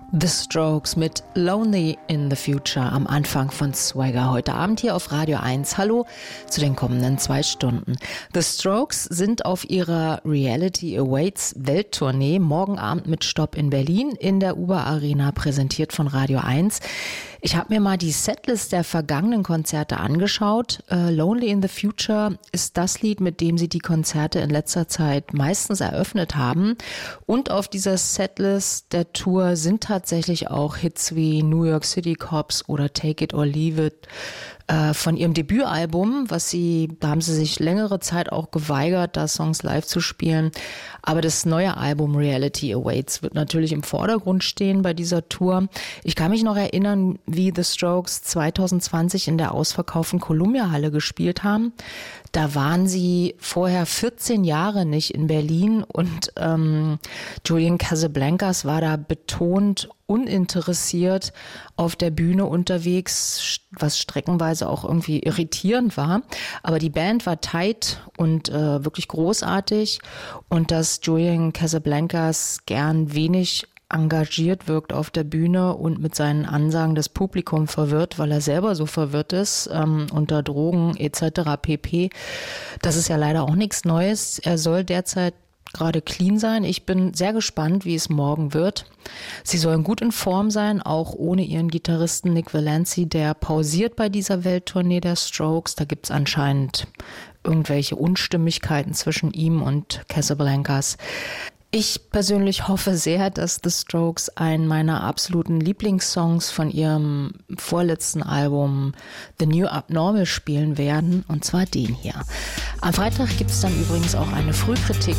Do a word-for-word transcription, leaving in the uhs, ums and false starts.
The Strokes mit Lonely in the Future am Anfang von Swagger heute Abend hier auf Radio eins. Hallo zu den kommenden zwei Stunden. The Strokes sind auf ihrer Reality Awaits Welttournee morgen Abend mit Stopp in Berlin in der Uber Arena, präsentiert von Radio eins. Ich habe mir mal die Setlist der vergangenen Konzerte angeschaut. Uh, Lonely in the Future ist das Lied, mit dem sie die Konzerte in letzter Zeit meistens eröffnet haben. Und auf dieser Setlist der Tour sind tatsächlich auch Hits wie New York City Cops oder Take It or Leave It äh, von ihrem Debütalbum, was sie, da haben sie sich längere Zeit auch geweigert, da Songs live zu spielen. Aber das neue Album Reality Awaits wird natürlich im Vordergrund stehen bei dieser Tour. Ich kann mich noch erinnern, wie The Strokes zwanzig zwanzig in der ausverkauften Columbia-Halle gespielt haben. Da waren sie vorher vierzehn Jahre nicht in Berlin und ähm, Julian Casablancas war da betont uninteressiert auf der Bühne unterwegs, was streckenweise auch irgendwie irritierend war. Aber die Band war tight und äh, wirklich großartig, und dass Julian Casablancas gern wenig engagiert wirkt auf der Bühne und mit seinen Ansagen das Publikum verwirrt, weil er selber so verwirrt ist, ähm, unter Drogen et cetera pp. Das ist ja leider auch nichts Neues. Er soll derzeit gerade clean sein. Ich bin sehr gespannt, wie es morgen wird. Sie sollen gut in Form sein, auch ohne ihren Gitarristen Nick Valenci, der pausiert bei dieser Welttournee der Strokes. Da gibt es anscheinend irgendwelche Unstimmigkeiten zwischen ihm und Casablancas. Ich persönlich hoffe sehr, dass The Strokes einen meiner absoluten Lieblingssongs von ihrem vorletzten Album The New Abnormal spielen werden, und zwar den hier. Am Freitag gibt es dann übrigens auch eine Frühkritik